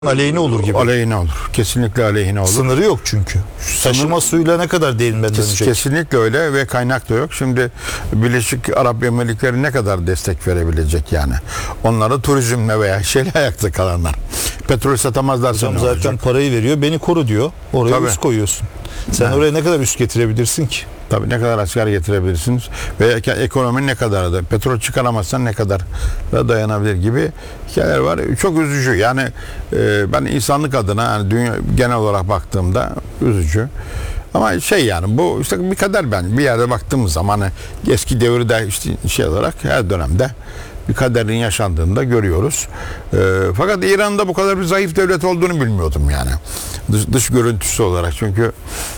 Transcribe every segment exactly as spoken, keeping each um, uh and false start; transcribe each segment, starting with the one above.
Aleyhine olur gibi. Aleyhine olur. Kesinlikle aleyhine olur. Sınırı yok çünkü. Taşıma suyuyla ne kadar değinmeden Kes, dönecek? Kesinlikle öyle ve kaynak da yok. Şimdi Birleşik Arap Emirlikleri ne kadar destek verebilecek yani? Onlara turizmle veya şeyle ayakta kalanlar. Petrol satamazlarsa Hocam ne zaten olacak? parayı veriyor, beni koru diyor. Oraya Tabii. üst koyuyorsun. Sen Yani. oraya ne kadar üst getirebilirsin ki? Tabii ne kadar asker getirebilirsiniz veya ekonomi ne kadar da petrol çıkaramazsan ne kadar da dayanabilir gibi hikayeler var. Çok üzücü. Yani e, ben insanlık adına yani dünya genel olarak baktığımda üzücü. Ama şey yani bu işte bir kader ben bir yerde baktığımız zaman hani eski devirde işte şey olarak her dönemde bir kaderin yaşandığını da görüyoruz. E, fakat İran'da bu kadar bir zayıf devlet olduğunu bilmiyordum yani. Dış, dış görüntüsü olarak çünkü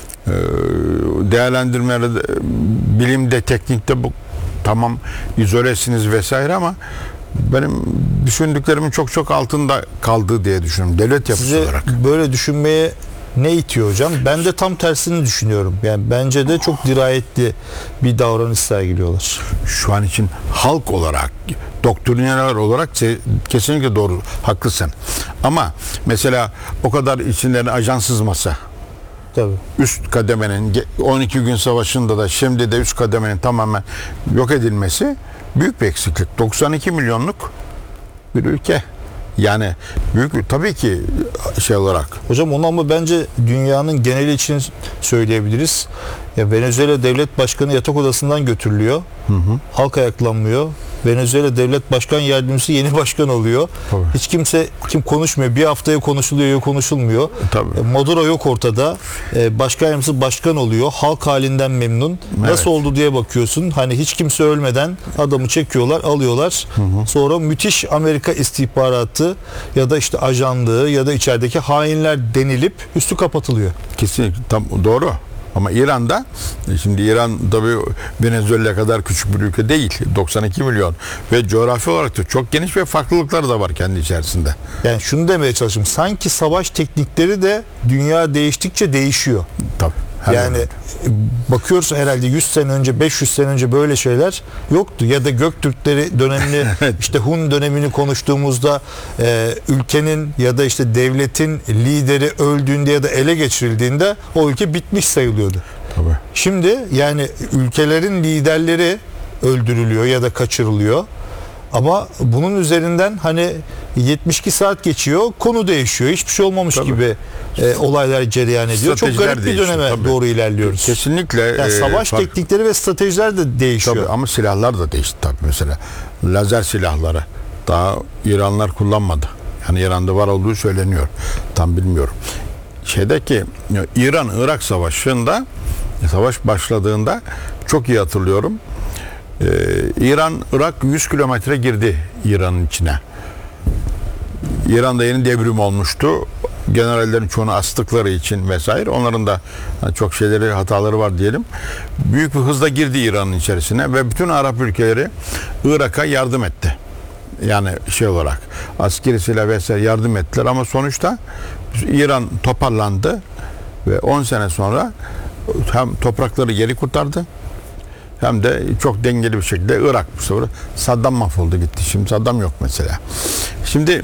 değerlendirmelerde bilimde, teknikte bu tamam izolesiniz vesaire ama benim düşündüklerimin çok çok altında kaldığı diye düşünüyorum devlet yapısı Size olarak. böyle düşünmeye ne itiyor hocam? Ben de tam tersini düşünüyorum. Yani bence de çok dirayetli bir davranış sergiliyorlar. Şu an için halk olarak, doktrineler olarak kesinlikle doğru, haklısın. Ama mesela o kadar içinden ajan sızmasa, tabii. Üst kademenin on iki gün savaşında da şimdi de üst kademenin tamamen yok edilmesi büyük bir eksiklik. doksan iki milyonluk bir ülke. Yani büyük tabii ki şey olarak. Hocam onu ama bence dünyanın geneli için söyleyebiliriz. Ya Venezuela devlet başkanı yatak odasından götürülüyor. Hı hı. Halk ayaklanmıyor. Venezuela devlet başkan yardımcısı yeni başkan oluyor. Tabii. Hiç kimse kim konuşmuyor. Bir haftaya konuşuluyor ya konuşulmuyor. Tabii. Maduro yok ortada. Başkan yardımcısı başkan oluyor. Halk halinden memnun. Evet. Nasıl oldu diye bakıyorsun. Hani hiç kimse ölmeden adamı çekiyorlar, alıyorlar. Hı hı. Sonra müthiş Amerika istihbaratı ya da işte ajanlığı ya da içerideki hainler denilip üstü kapatılıyor. Kesinlikle tam doğru. Ama İran'da, şimdi İran tabii Venezuela kadar küçük bir ülke değil. doksan iki milyon ve coğrafi olarak da çok geniş ve farklılıkları da var kendi içerisinde. Yani şunu demeye çalışıyorum. Sanki savaş teknikleri de dünya değiştikçe değişiyor. Tabii. Yani bakıyoruz herhalde yüz sene önce, beş yüz sene önce böyle şeyler yoktu. Ya da Göktürkleri dönemini, işte Hun dönemini konuştuğumuzda e, ülkenin ya da işte devletin lideri öldüğünde ya da ele geçirildiğinde o ülke bitmiş sayılıyordu. Tabii. Şimdi yani ülkelerin liderleri öldürülüyor ya da kaçırılıyor. Ama bunun üzerinden hani yetmiş iki saat geçiyor, konu değişiyor. Hiçbir şey olmamış tabii. gibi e, olaylar cereyan ediyor. Çok garip bir döneme tabii. doğru ilerliyoruz. Kesinlikle. Yani savaş e, teknikleri ve stratejiler de değişiyor. Tabii, ama silahlar da değişti tabii mesela. Lazer silahları daha İranlılar kullanmadı. Yani İran'da var olduğu söyleniyor. Tam bilmiyorum. Şeydeki İran-Irak savaşında savaş başladığında çok iyi hatırlıyorum. Ee, İran, Irak yüz kilometre girdi İran'ın içine. İran'da yeni devrim olmuştu. Generallerin çoğunu astıkları için vesaire. Onların da çok şeyleri, hataları var diyelim. Büyük bir hızla girdi İran'ın içerisine ve bütün Arap ülkeleri Irak'a yardım etti. Yani şey olarak askeri silah vesaire yardım ettiler ama sonuçta İran toparlandı ve on sene sonra hem toprakları geri kurtardı hem de çok dengeli bir şekilde Irak bu sefer Saddam mahvoldu gitti. Şimdi Saddam yok mesela. Şimdi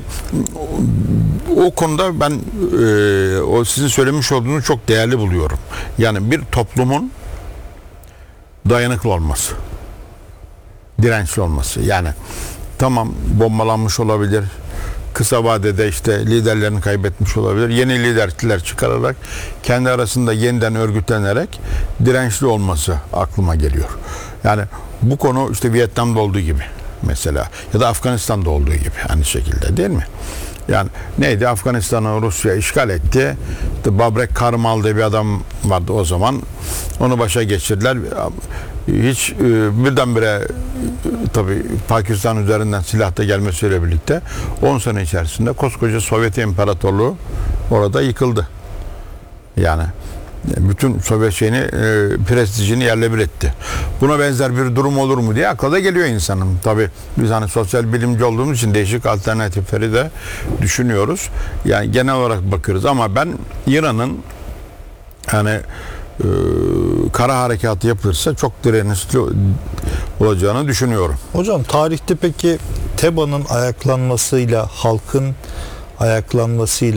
o konuda ben e, o sizin söylemiş olduğunu çok değerli buluyorum. Yani bir toplumun dayanıklı olması, dirençli olması. Yani tamam bombalanmış olabilir. Kısa vadede işte liderlerini kaybetmiş olabilir. Yeni liderler çıkararak kendi arasında yeniden örgütlenerek dirençli olması aklıma geliyor. Yani bu konu işte Vietnam'da olduğu gibi mesela ya da Afganistan'da olduğu gibi aynı şekilde değil mi? Yani neydi? Afganistan'ı Rusya işgal etti. İşte Babrek Karmal diye bir adam vardı o zaman. Onu başa geçirdiler. Hiç e, birdenbire tabii Pakistan üzerinden silah da gelmesiyle birlikte on sene içerisinde koskoca Sovyet İmparatorluğu orada yıkıldı. Yani bütün Sovyet şeyini, e, prestijini yerle bir etti. Buna benzer bir durum olur mu diye akla da geliyor insanın. Tabii biz hani sosyal bilimci olduğumuz için değişik alternatifleri de düşünüyoruz. Yani genel olarak bakıyoruz ama ben İran'ın hani e, kara harekatı yapılırsa çok direnişli olacağını düşünüyorum. Hocam tarihte peki Teba'nın ayaklanmasıyla halkın ayaklanmasıyla